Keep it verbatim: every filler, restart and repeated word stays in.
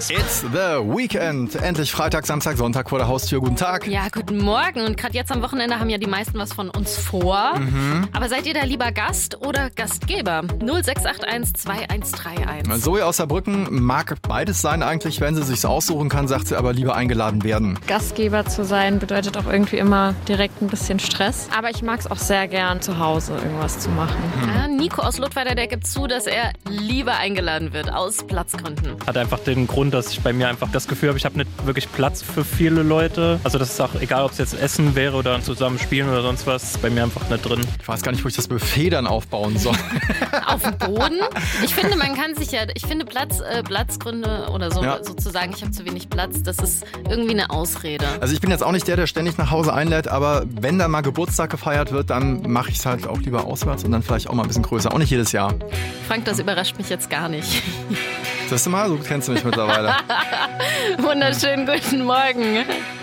It's the weekend. Endlich Freitag, Samstag, Sonntag vor der Haustür. Guten Tag. Ja, guten Morgen. Und gerade jetzt am Wochenende haben ja die meisten was von uns vor. Mhm. Aber seid ihr da lieber Gast oder Gastgeber? null sechs acht eins zwei eins drei eins. Zoe aus Saarbrücken mag beides sein eigentlich, wenn sie sich's aussuchen kann, sagt sie aber lieber eingeladen werden. Gastgeber zu sein bedeutet auch irgendwie immer direkt ein bisschen Stress. Aber ich mag es auch sehr gern, zu Hause irgendwas zu machen. Ja, Nico aus Ludweiler, der gibt zu, dass er lieber eingeladen wird, aus Platzgründen. Hat einfach den Grund, dass ich bei mir einfach das Gefühl habe, ich habe nicht wirklich Platz für viele Leute. Also das ist auch egal, ob es jetzt Essen wäre oder zusammen spielen oder sonst was, ist bei mir einfach nicht drin. Ich weiß gar nicht, wo ich das Buffet dann aufbauen soll. Auf dem Boden? Ich finde, man kann sich ja, ich finde Platz, äh, Platzgründe oder so, Ja. sozusagen, ich habe zu wenig Platz, das ist irgendwie eine Ausrede. Also ich bin jetzt auch nicht der, der ständig nach Hause einlädt, aber wenn dann mal Geburtstag gefeiert wird, dann mache ich es halt auch lieber auswärts und dann vielleicht auch mal ein bisschen größer. Auch nicht jedes Jahr. Frank, das überrascht mich jetzt gar nicht. Siehst du mal, so kennst du mich mittlerweile. Wunderschönen guten Morgen.